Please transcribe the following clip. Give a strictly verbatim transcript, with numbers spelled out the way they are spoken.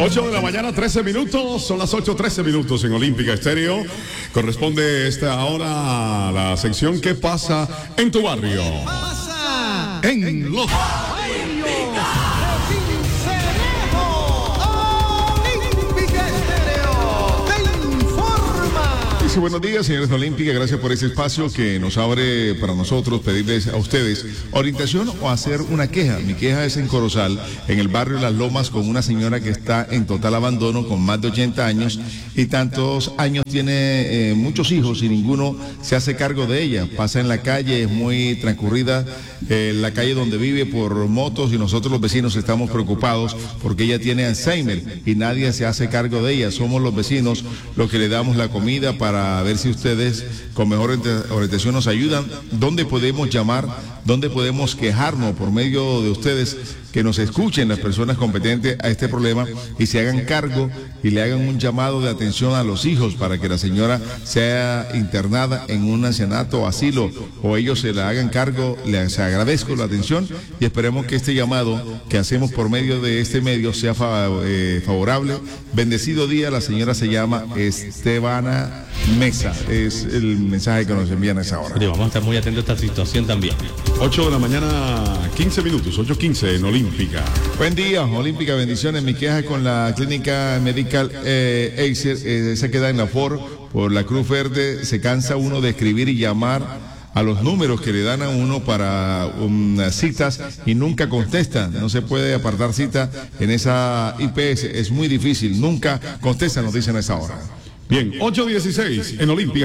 ocho de la mañana, trece minutos. Son las ocho, trece minutos en Olímpica Estéreo. Corresponde esta hora a la sección ¿Qué pasa en tu barrio? Pasa en los Sí, buenos días, señores de Olímpica. Gracias por ese espacio que nos abre para nosotros pedirles a ustedes orientación o hacer una queja. Mi queja es en Corozal, en el barrio Las Lomas, con una señora que está en total abandono, con más de ochenta años y tantos años, tiene eh, muchos hijos y ninguno se hace cargo de ella. Pasa en la calle, es muy transcurrida eh, la calle donde vive por motos y nosotros los vecinos estamos preocupados porque ella tiene Alzheimer y nadie se hace cargo de ella. Somos los vecinos los que le damos la comida para a ver si ustedes con mejor orientación nos ayudan. ¿Dónde podemos llamar? ¿Dónde podemos quejarnos por medio de ustedes? Que nos escuchen las personas competentes a este problema y se hagan cargo y le hagan un llamado de atención a los hijos para que la señora sea internada en un ancianato o asilo, o ellos se la hagan cargo. Les agradezco la atención y esperemos que este llamado que hacemos por medio de este medio sea favorable. Bendecido día. La señora se llama Estebana Mesa. Es el mensaje que nos envían a esa hora. Vamos a estar muy atentos a esta situación también. ocho de la mañana, quince minutos, ocho quince en Olímpica. Buen día, Olímpica, bendiciones. Mi queja con la clínica Medical eh, Acer, eh, se queda en la Ford por la Cruz Verde. Se cansa uno de escribir y llamar a los números que le dan a uno para um, citas y nunca contestan. No se puede apartar cita en esa I P S, es muy difícil, nunca contestan, nos dicen a esa hora. Bien, ocho dieciséis en Olímpica.